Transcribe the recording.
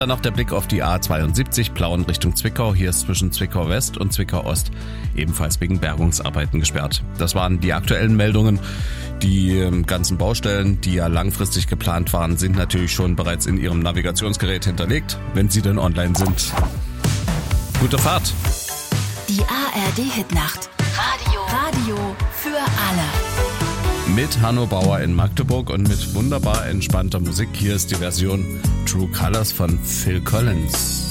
Dann noch der Blick auf die A72 Plauen Richtung Zwickau. Hier ist zwischen Zwickau West und Zwickau Ost ebenfalls wegen Bergungsarbeiten gesperrt. Das waren die aktuellen Meldungen. Die ganzen Baustellen, die ja langfristig geplant waren, sind natürlich schon bereits in Ihrem Navigationsgerät hinterlegt, wenn sie denn online sind. Gute Fahrt! Die ARD-Hitnacht. Radio für alle. Mit Hanno Bauer in Magdeburg und mit wunderbar entspannter Musik. Hier ist die Version True Colors von Phil Collins.